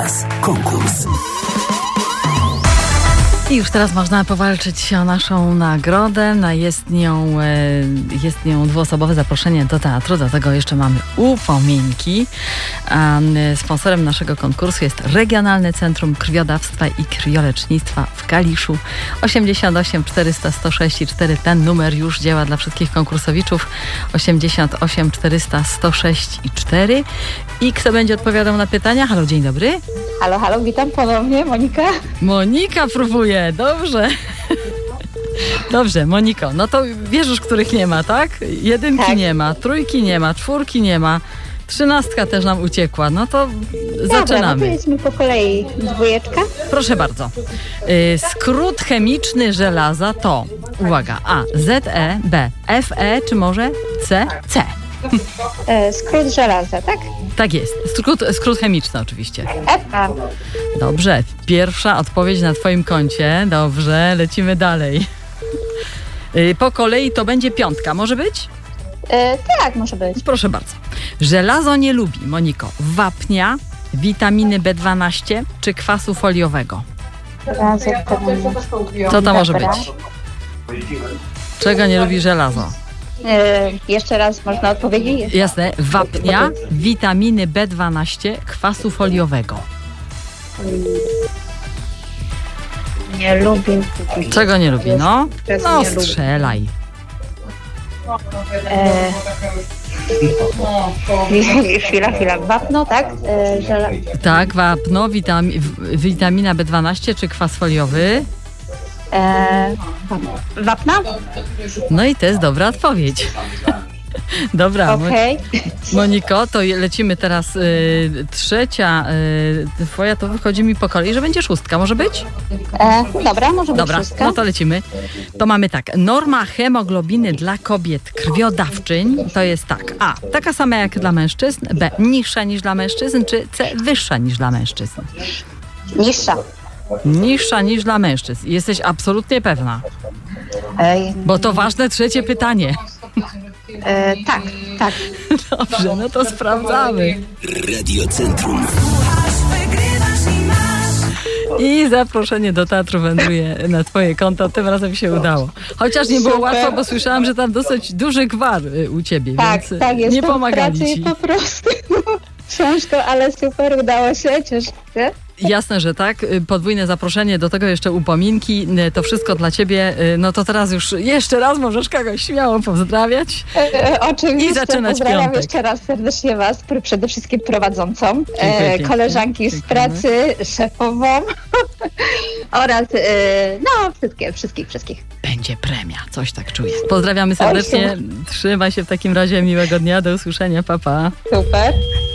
Was konkurs. I już teraz można powalczyć o naszą nagrodę. Jest nią dwuosobowe zaproszenie do teatru. Do tego jeszcze mamy upominki. A sponsorem naszego konkursu jest Regionalne Centrum Krwiodawstwa i Krwiolecznictwa w Kaliszu. 88 400 106 4. Ten numer już działa dla wszystkich konkursowiczów. 88 400 106 4. I kto będzie odpowiadał na pytania? Halo, dzień dobry. Halo, witam ponownie, Monika. Monika próbuje, dobrze. Dobrze, Moniko, no to wiesz już, których nie ma, tak? Jedynki tak. Nie ma, trójki nie ma, czwórki nie ma, 13 też nam uciekła, no to Dobra, zaczynamy. No to jedźmy po kolei. Dwójeczka. Proszę bardzo. Skrót chemiczny żelaza to, uwaga, A, ZE, B, FE, czy może C, C? Skrót żelaza, tak? Tak jest, skrót chemiczny oczywiście. Epa. Dobrze, pierwsza odpowiedź na twoim koncie. Dobrze, lecimy dalej. Po kolei to będzie piątka, może być? Tak, może być. Proszę bardzo. Żelazo nie lubi, Moniko, wapnia, witaminy B12 czy kwasu foliowego? Co to może być? Czego nie lubi żelazo? Jeszcze raz można odpowiedzieć? Jasne, wapnia, witaminy B12, kwasu foliowego. Nie lubię. Czego nie lubi? No, Nie lubię. strzelaj. Chwila. Wapno, tak? Tak, wapno, witamina B12 czy kwas foliowy? Wapna? No i to jest dobra odpowiedź. Dobra, Okej. Moniko, to lecimy teraz trzecia twoja, to wychodzi mi po kolei, że będzie szóstka, może być? Dobra, może być Dobra, szóstka. no to lecimy. To mamy tak, norma hemoglobiny dla kobiet krwiodawczyń to jest tak, A, taka sama jak dla mężczyzn, B, niższa niż dla mężczyzn, czy C, wyższa niż dla mężczyzn? Niższa. Niższa niż dla mężczyzn. Jesteś absolutnie pewna? Bo to ważne trzecie pytanie. Tak. Dobrze, no to sprawdzamy. Radiocentrum. I zaproszenie do teatru wędruje na twoje konto. Tym razem się udało. Chociaż nie było Super. łatwo, bo słyszałam, że tam dosyć duży gwar u ciebie, Tak, więc tak, jest nie pomagali pracy ci. po prostu. Ciężko, ale super, udało się, cieszę się. Jasne, że tak. Podwójne zaproszenie, do tego jeszcze upominki. To wszystko dla ciebie. No to teraz już jeszcze raz możesz kogoś śmiało pozdrawiać. Oczywiście I zaczynać pozdrawiam piątek. jeszcze raz serdecznie Was, przede wszystkim prowadzącą, pięknie. koleżanki z Dziękujemy. pracy, szefową oraz wszystkich. Będzie premia, coś tak czuję. Pozdrawiamy serdecznie. Trzymaj się w takim razie, miłego dnia, do usłyszenia, pa pa. Super.